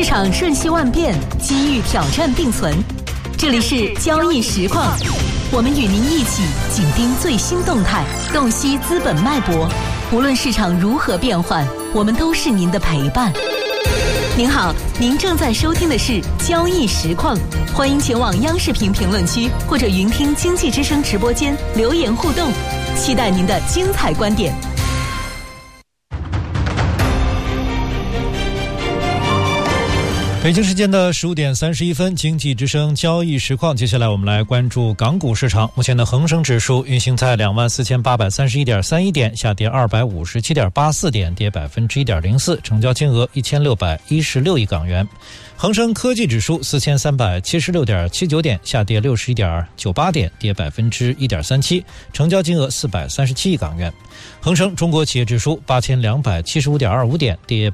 市场瞬息万变，机遇挑战并存。这里是交易实况，我们与您一起紧盯最新动态，洞悉资本脉搏。无论市场如何变换，我们都是您的陪伴。您好，您正在收听的是交易实况，欢迎前往央视频评论区或者云听经济之声直播间留言互动，期待您的精彩观点。 北京时间的15点31分，经济之声交易实况。接下来我们来关注港股市场。目前的恒生指数运行在24,831.31点，下跌257.84点，跌1.04%，成交金额1616亿港元。恒生科技指数4376.79点，下跌61.98点，跌1.37%，成交金额437亿港元。恒生中国企业指数8275.25点，跌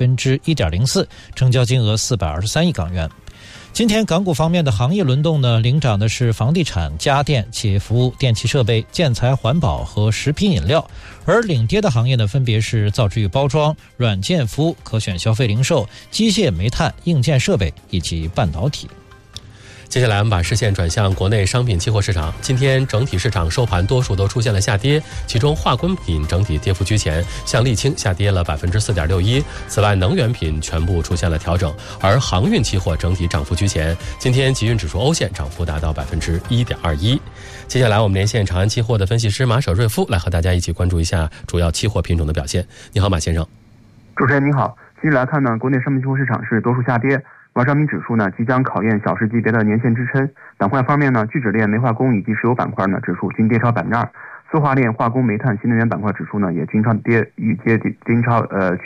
1.04%，成交金额423亿港元。今天港股方面的行业轮动呢，领涨的是房地产、家电、企业服务、电气设备、建材环保和食品饮料，而领跌的行业呢，分别是造纸与包装、软件服务、可选消费零售、机械煤炭、硬件设备以及半导体。 接下来我们把视线转向国内商品期货市场。今天整体市场收盘多数都出现了下跌，其中化工品整体跌幅居前，像沥青下跌了 4.61%， 此外能源品全部出现了调整，而航运期货整体涨幅居前。今天集运指数欧线涨幅达到 1.21%。 接下来我们连线长安期货的分析师马舍瑞夫，来和大家一起关注一下主要期货品种的表现。你好，马先生。 主持人您好。继续来看呢，国内商品期货市场是多数下跌，而商品指数呢即将考验小时级别的年线支撑。板块方面呢，聚酯链、煤化工以及石油板块呢指数均跌超 2%， 塑化链、化工、煤炭、新能源板块指数呢也均跌超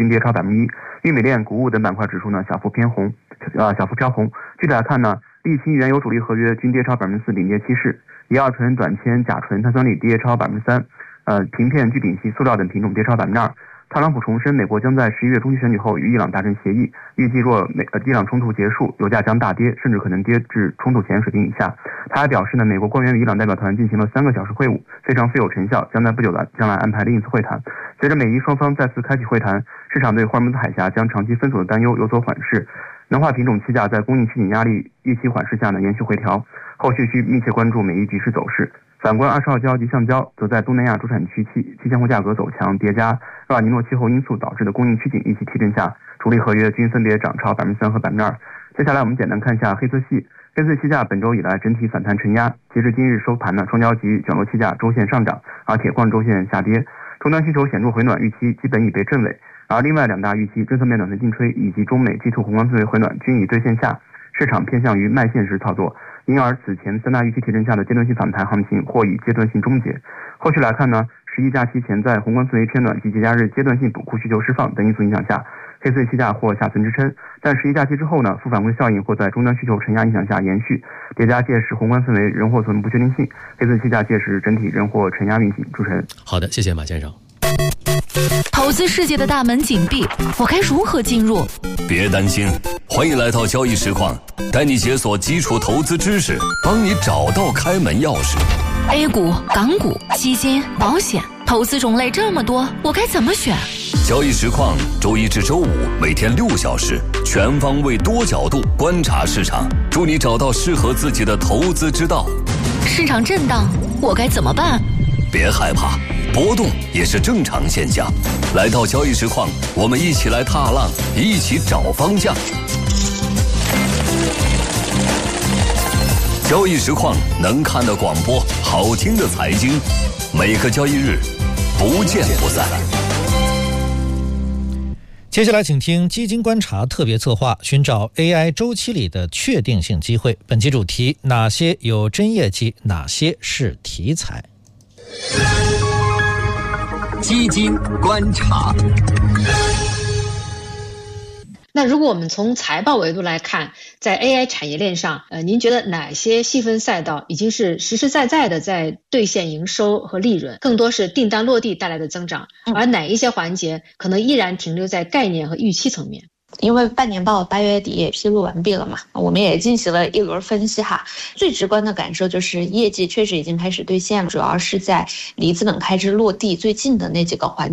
1%。 玉米链、谷物等板块指数呢小幅飘红。具体来看呢，沥青原油主力合约均跌超 4%， 领跌趋势。乙二醇、短铅、甲醇、碳酸锂跌超 3%， 平片、聚丙烯、塑料等品种跌超 2%。特朗普重申，美国将在11月中期选举后与伊朗达成协议，预计若伊朗冲突结束，油价将大跌，甚至可能跌至冲突前水平以下。他还表示呢，美国官员与伊朗代表团进行了3个小时会晤，非常富有成效，将在不久的将来安排另一次会谈。随着美伊双方再次开启会谈，市场对霍尔木兹海峡将长期封锁的担忧有所缓释。能化品种期价在供应吃紧压力预期缓释下呢延续回调，后续需密切关注美伊局势走势。反观20号胶及橡胶，则在东南亚主产区期现货价格走强，叠加厄尔尼诺气候因素导致的供应趋紧一起提振下，主力合约均分别涨超 3% 和 2%。 接下来我们简单看一下黑色系期价本周以来整体反弹承压，截至今日收盘呢，双焦及卷轴期价周线上涨，而铁矿周线下跌，终端需求显著回暖预期基本已被证伪，而另外2大预期政策面短线进吹以及中美G2宏观氛围回暖均已兑现下，市场偏向于卖线式操作，因而此前3大预期提振下的阶段性反弹行情或已阶段性终结。后续来看呢，11假期前在宏观氛围偏暖及节假日阶段性补库需求释放等因素影响下，黑色期价或下存支撑，但11假期之后呢，负反馈效应或在终端需求承压影响下延续，叠加届时宏观氛围仍或存不确定性，黑色期价届时整体仍或承压运行。主持人。 好的，谢谢马先生。 投资世界的大门紧闭，我该如何进入？ 别担心，欢迎来到交易实况，带你解锁基础投资知识，帮你找到开门钥匙。 A 股、港股、基金、保险，投资种类这么多，我该怎么选？ 交易实况周一至周五每天6小时，全方位多角度观察市场，助你找到适合自己的投资之道。 市场震荡，我该怎么办？ 别害怕，波动也是正常现象。来到交易实况，我们一起来踏浪，一起找方向。交易实况能看的广播，好听的财经，每个交易日不见不散。 接下来请听基金观察特别策划，寻找 AI 周期里的确定性机会。本期主题：哪些有真业绩，哪些是题材？ 基金观察。 那如果我们从财报维度来看，在 AI 产业链上，您觉得哪些细分赛道已经是实实在在的在兑现营收和利润，更多是订单落地带来的增长，而哪一些环节可能依然停留在概念和预期层面？ 因为半年报8月底也披露完毕了嘛，我们也进行了一轮分析哈。最直观的感受就是业绩确实已经开始兑现了，主要是在离资本开支落地最近的那几个环节。